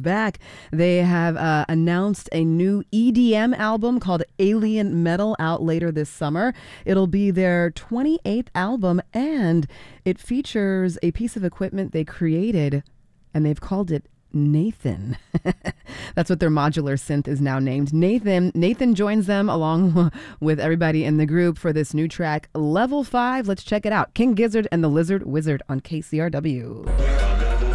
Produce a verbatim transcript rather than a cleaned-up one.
back. They have uh, announced a new E D M album called Alien Metal out later this summer. It'll be their twenty-eighth album, and it features a piece of equipment they created, and they've called it Nathan. That's what their modular synth is now named. Nathan. Nathan joins them along with everybody in the group for this new track, Level five. Let's check it out. King Gizzard and the Lizard Wizard on K C R W.